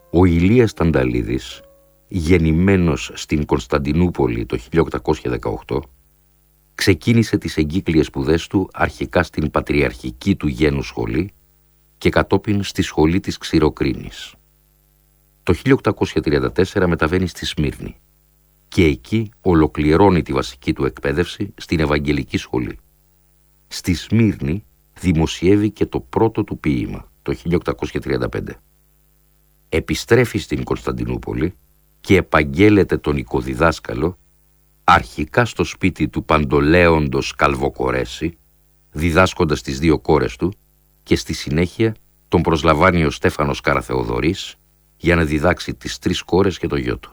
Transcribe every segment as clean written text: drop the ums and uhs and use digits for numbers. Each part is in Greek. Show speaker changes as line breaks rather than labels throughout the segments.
Ο Ηλίας Τανταλίδης, γεννημένος στην Κωνσταντινούπολη το 1818, ξεκίνησε τις εγκύκλιες σπουδές του αρχικά στην πατριαρχική του γένου σχολή και κατόπιν στη σχολή της Ξηροκρίνης. Το 1834 μεταβαίνει στη Σμύρνη και εκεί ολοκληρώνει τη βασική του εκπαίδευση στην Ευαγγελική Σχολή. Στη Σμύρνη δημοσιεύει και το πρώτο του ποίημα το 1835. Επιστρέφει στην Κωνσταντινούπολη και επαγγέλλεται τον οικοδιδάσκαλο αρχικά στο σπίτι του Παντολέοντος Καλβοκορέση, διδάσκοντας τις δύο κόρες του, και στη συνέχεια τον προσλαμβάνει ο Στέφανος Καραθεοδωρής για να διδάξει τις τρεις κόρες και το γιο του.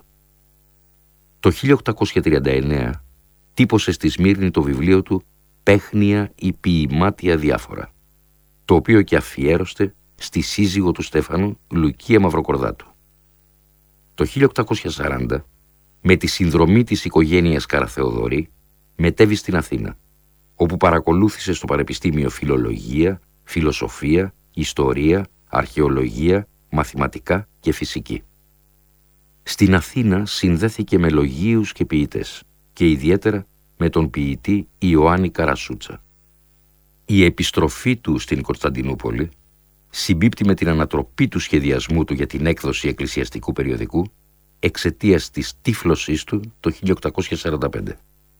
Το 1839 τύπωσε στη Σμύρνη το βιβλίο του «Παίχνια ή ποιημάτια διάφορα», το οποίο και αφιέρωσε στη σύζυγο του Στέφανου, Λουκία Μαυροκορδάτου. Το 1840, με τη συνδρομή της οικογένειας Καραθεοδωρή, μετέβη στην Αθήνα, όπου παρακολούθησε στο Πανεπιστήμιο φιλολογία, φιλοσοφία, ιστορία, αρχαιολογία, μαθηματικά και φυσική. Στην Αθήνα συνδέθηκε με λογίους και ποιητές και ιδιαίτερα με τον ποιητή Ιωάννη Καρασούτσα. Η επιστροφή του στην Κωνσταντινούπολη συμπίπτει με την ανατροπή του σχεδιασμού του για την έκδοση εκκλησιαστικού περιοδικού εξαιτίας της τύφλωσής του το 1845.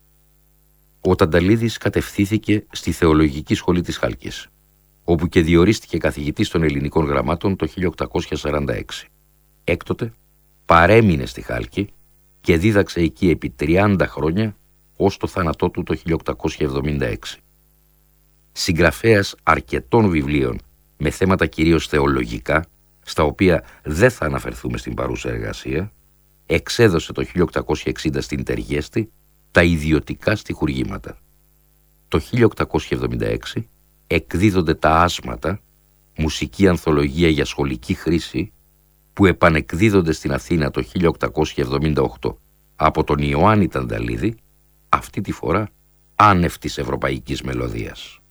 Ο Τανταλίδης κατευθύνθηκε στη Θεολογική Σχολή της Χάλκης, όπου και διορίστηκε καθηγητής των ελληνικών γραμμάτων το 1846. Έκτοτε παρέμεινε στη Χάλκη και δίδαξε εκεί επί 30 χρόνια ως το θάνατό του το 1876. Συγγραφέας αρκετών βιβλίων με θέματα κυρίως θεολογικά, στα οποία δεν θα αναφερθούμε στην παρούσα εργασία, εξέδωσε το 1860 στην Τεργέστη τα ιδιωτικά στιχουργήματα. Το 1876 εκδίδονται τα Άσματα, μουσική ανθολογία για σχολική χρήση, που επανεκδίδονται στην Αθήνα το 1878 από τον Ιωάννη Τανταλίδη, αυτή τη φορά άνευ της ευρωπαϊκής μελωδίας.